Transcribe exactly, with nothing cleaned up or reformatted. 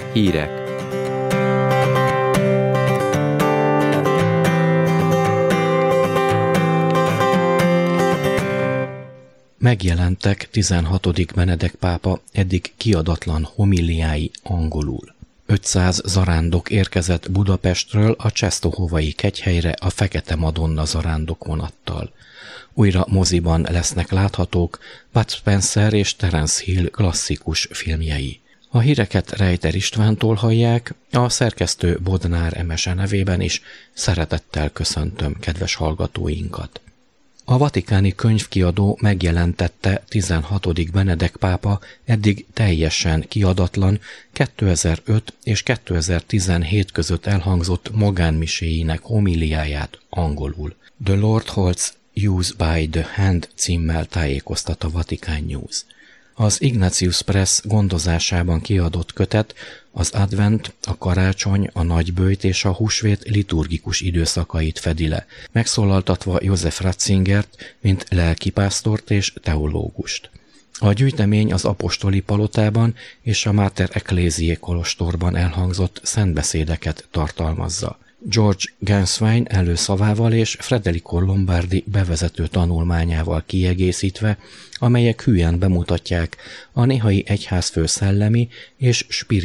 Hírek. Megjelentek tizenhatodik Benedek pápa eddig kiadatlan homiliái angolul. ötszáz zarándok érkezett Budapestről a Czestohovai kegyhelyre a Fekete Madonna zarándok vonattal. Újra moziban lesznek láthatók Bud Spencer és Terence Hill klasszikus filmjei. A híreket Rejter Istvántól hallják, a szerkesztő Bodnár Emese nevében is szeretettel köszöntöm kedves hallgatóinkat. A vatikáni könyvkiadó megjelentette tizenhatodik Benedek pápa eddig teljesen kiadatlan kétezer-öt és kétezer-tizenhét között elhangzott magánmiséinek homiliáját angolul. The Lord Holds Use by the Hand címmel tájékoztat a Vatican News. Az Ignatius Press gondozásában kiadott kötet az advent, a karácsony, a nagyböjt és a húsvét liturgikus időszakait fedi le, megszólaltatva József Ratzingert, mint lelkipásztort és teológust. A gyűjtemény az apostoli palotában és a Mater Ecclesiae kolostorban elhangzott szentbeszédeket tartalmazza. George Ganswein előszavával és Federico Lombardi bevezető tanulmányával kiegészítve, amelyek hülyen bemutatják a néhai egyházfő szellemi és spirituális